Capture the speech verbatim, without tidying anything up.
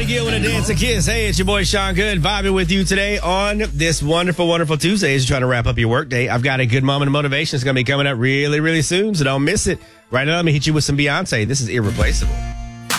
Johnny Gill with a dance and kiss. Hey, it's your boy Sean Good vibing with you today on this wonderful, wonderful Tuesday as you're trying to wrap up your workday. I've got a good moment of motivation. It's going to be coming up really, really soon, so don't miss it. Right now, let me hit you with some Beyonce. This is Irreplaceable.